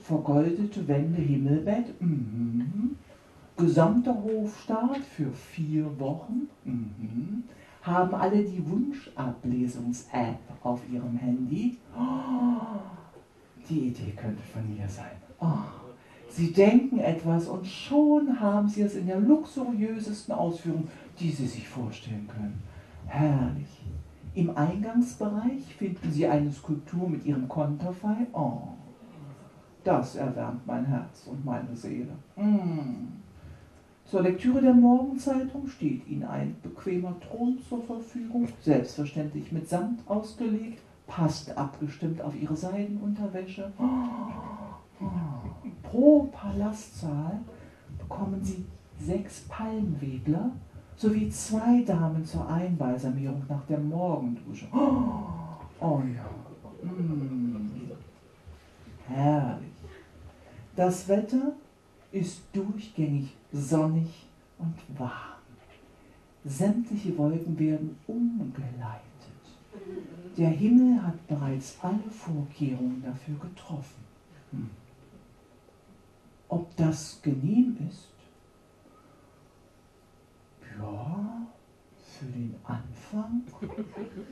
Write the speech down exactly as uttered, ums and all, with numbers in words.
vergoldete Wände, Himmelbett, mhm. Gesamter Hofstaat für vier Wochen, mhm. Haben alle die Wunschablesungs-App auf ihrem Handy. Oh, die Idee könnte von mir sein. Oh. Sie denken etwas und schon haben Sie es in der luxuriösesten Ausführung, die Sie sich vorstellen können. Herrlich. Im Eingangsbereich finden Sie eine Skulptur mit Ihrem Konterfei. Oh, das erwärmt mein Herz und meine Seele. Mm. Zur Lektüre der Morgenzeitung steht Ihnen ein bequemer Thron zur Verfügung, selbstverständlich mit Samt ausgelegt, passt abgestimmt auf Ihre Seidenunterwäsche. Oh. Pro Palastsaal bekommen Sie sechs Palmwedler sowie zwei Damen zur Einbalsamierung nach der Morgendusche. Oh ja, mm. Herrlich. Das Wetter ist durchgängig sonnig und warm. Sämtliche Wolken werden umgeleitet. Der Himmel hat bereits alle Vorkehrungen dafür getroffen. Hm. Ob das genehm ist? Ja, für den Anfang